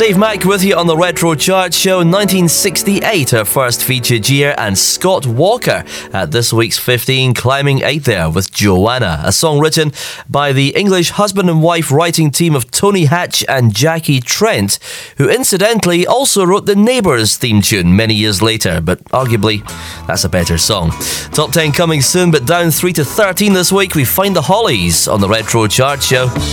Dave Mack with you on the Retro Chart Show. 1968, our first featured year, and Scott Walker at this week's 15, climbing 8 there with Joanna, a song written by the English husband and wife writing team of Tony Hatch and Jackie Trent, who incidentally also wrote the Neighbours theme tune many years later, but arguably that's a better song. Top 10 coming soon, but down 3 to 13 this week, we find the Hollies on the Retro Chart Show.